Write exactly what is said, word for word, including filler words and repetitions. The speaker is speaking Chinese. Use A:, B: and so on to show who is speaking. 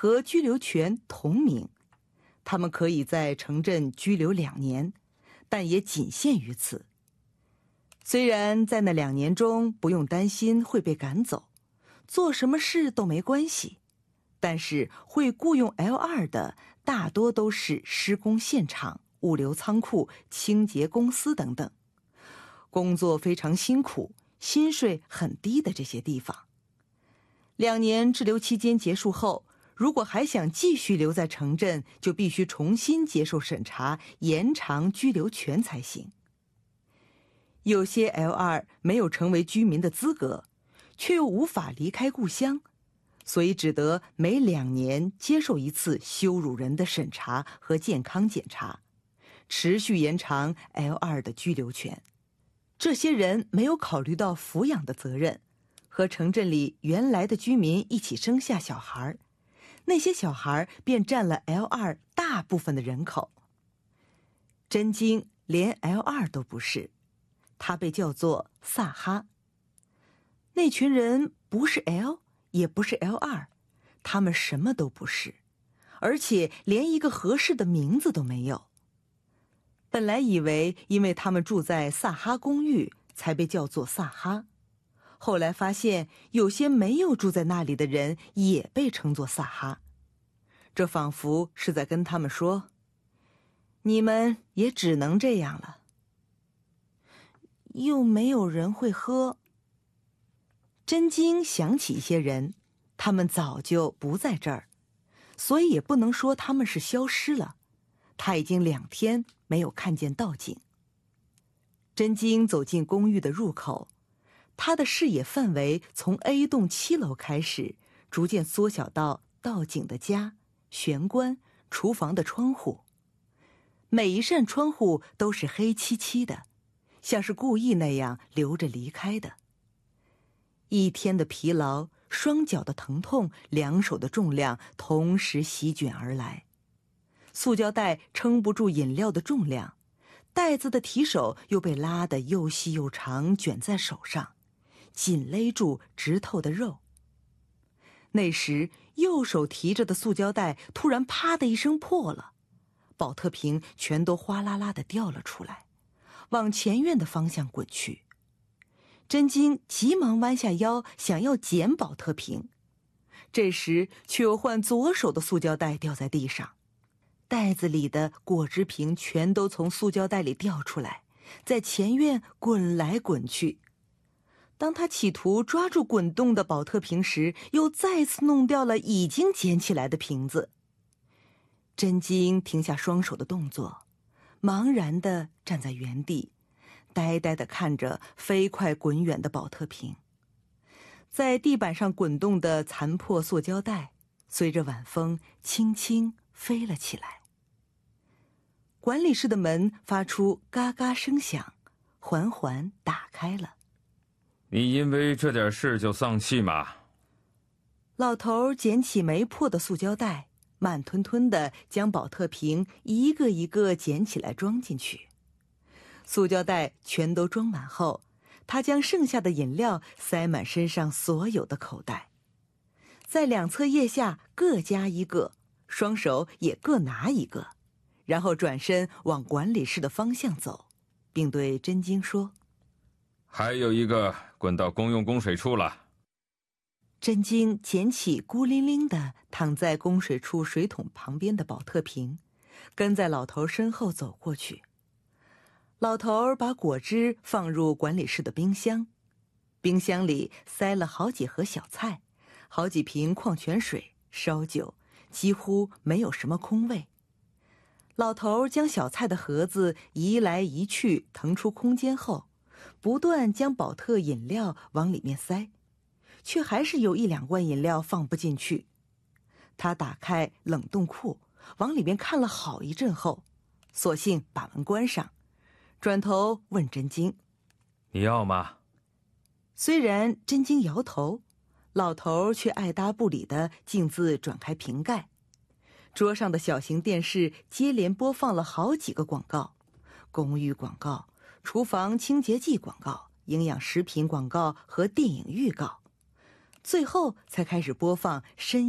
A: 和居留权同名，他们可以在城镇居留两年，但也仅限于此。虽然在那两年中不用担心会被赶走，做什么事都没关系，但是会雇佣 L 二 的大多都是施工现场、物流仓库、清洁公司等等，工作非常辛苦，薪水很低的这些地方。两年滞留期间结束后，如果还想继续留在城镇，就必须重新接受审查，延长居留权才行。有些 L 二 没有成为居民的资格，却又无法离开故乡，所以只得每两年接受一次羞辱人的审查和健康检查，持续延长 L 二 的居留权。这些人没有考虑到抚养的责任，和城镇里原来的居民一起生下小孩，那些小孩便占了 L 二 大部分的人口。真经连 L 二 都不是，他被叫做萨哈。那群人不是 L， 也不是 L 二， 他们什么都不是，而且连一个合适的名字都没有。本来以为因为他们住在萨哈公寓才被叫做萨哈，后来发现有些没有住在那里的人也被称作萨哈，这仿佛是在跟他们说，你们也只能这样了。又没有人会喝。真经想起一些人，他们早就不在这儿，所以也不能说他们是消失了。他已经两天没有看见道景。真经走进公寓的入口，他的视野范围从 A 栋七楼开始，逐渐缩小到道景的家、玄关、厨房的窗户。每一扇窗户都是黑漆漆的，像是故意那样留着离开的。一天的疲劳，双脚的疼痛，两手的重量同时席卷而来。塑胶袋撑不住饮料的重量，袋子的提手又被拉得又细又长，卷在手上，紧勒住直透的肉。那时右手提着的塑胶袋突然啪的一声破了，保特瓶全都哗啦啦地掉了出来，往前院的方向滚去。真经急忙弯下腰想要捡保特瓶，这时却又换左手的塑胶袋掉在地上，袋子里的果汁瓶全都从塑胶袋里掉出来，在前院滚来滚去。当他企图抓住滚动的保特瓶时，又再次弄掉了已经捡起来的瓶子。真经停下双手的动作，茫然地站在原地，呆呆地看着飞快滚远的保特瓶。在地板上滚动的残破塑胶袋，随着晚风轻轻飞了起来。管理室的门发出嘎嘎声响，缓缓打开了。
B: 你因为这点事就丧气吗？
A: 老头捡起没破的塑胶袋，慢吞吞地将保特瓶一个一个捡起来装进去。塑胶袋全都装满后，他将剩下的饮料塞满身上所有的口袋，在两侧腋下各加一个，双手也各拿一个，然后转身往管理室的方向走，并对真经说，
B: 还有一个滚到公用供水处了。
A: 真经捡起孤零零地躺在供水处水桶旁边的保特瓶，跟在老头身后走过去。老头把果汁放入管理室的冰箱，冰箱里塞了好几盒小菜，好几瓶矿泉水、烧酒，几乎没有什么空位。老头将小菜的盒子移来移去，腾出空间后，不断将保特饮料往里面塞，却还是有一两罐饮料放不进去。他打开冷冻库，往里面看了好一阵后，索性把门关上，转头问真经，
B: 你要吗？
A: 虽然真经摇头，老头却爱搭不理地径自转开瓶盖。桌上的小型电视接连播放了好几个广告，公寓广告、厨房清洁剂广告、营养食品广告和电影预告，最后才开始播放深